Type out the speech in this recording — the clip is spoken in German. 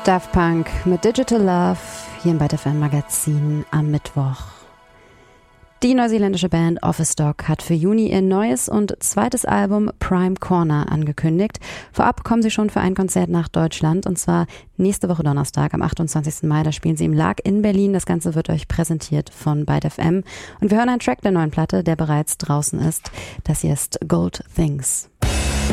Daft Punk mit Digital Love hier im Byte FM Magazin am Mittwoch. Die neuseeländische Band Office Dog hat für Juni ihr neues und zweites Album Prime Corner angekündigt. Vorab kommen sie schon für ein Konzert nach Deutschland und zwar nächste Woche Donnerstag am 28. Mai. Da spielen sie im Lag in Berlin. Das Ganze wird euch präsentiert von Byte FM und wir hören einen Track der neuen Platte, der bereits draußen ist. Das hier ist Gold Things.